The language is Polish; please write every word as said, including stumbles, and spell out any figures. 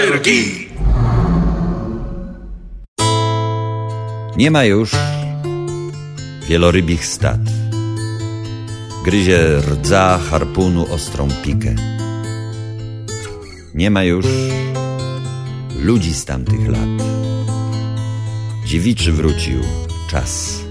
Nie ma już wielorybich stad. Gryzie rdza harpunu ostrą pikę. Nie ma już ludzi z tamtych lat. Dziewiczy wrócił czas.